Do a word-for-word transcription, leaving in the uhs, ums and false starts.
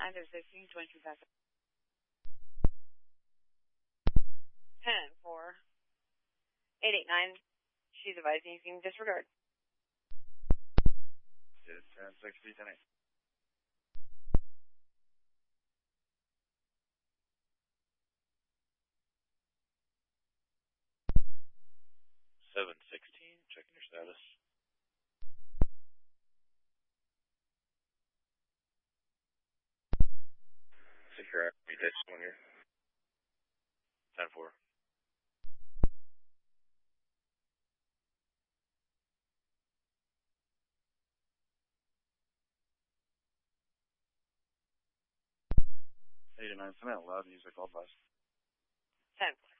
Under sixteen twenty seconds. ten four. eight eight nine. She's advising you can disregard. It's ten sixty, ten eight. seven sixteen, checking your status. Secure mutation one here. ten four. eight nine, send out loud music, all advice. ten